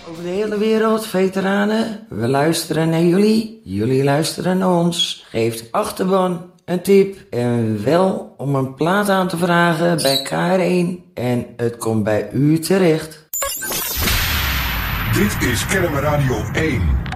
Over de hele wereld, veteranen. We luisteren naar jullie. Jullie luisteren naar ons. Geeft achterban een tip en wel om een plaat aan te vragen bij K1 en het komt bij u terecht. Dit is Kermen Radio 1.